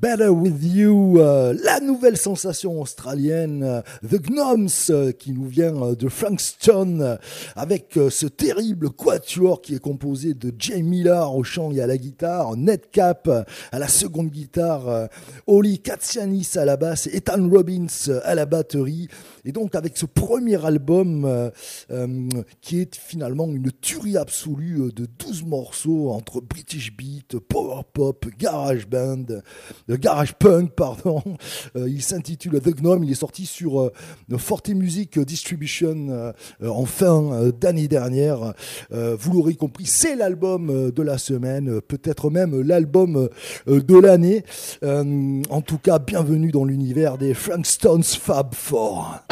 Better With You, la nouvelle sensation australienne, The Gnomes, qui nous vient de Frankston, avec ce terrible quatuor qui est composé de Jay Miller au chant et à la guitare, Ned Cap à la seconde guitare, Oli Katsianis à la basse et Ethan Robbins à la batterie. Et donc avec ce premier album qui est finalement une tuerie absolue de 12 morceaux entre British Beat, Power Pop, Garage Band, Garage Punk, pardon. Il s'intitule The Gnome, il est sorti sur Forte Music Distribution en fin d'année dernière. Vous l'aurez compris, c'est l'album de la semaine, peut-être même l'album de l'année. En tout cas, bienvenue dans l'univers des Frankston's Fab Four.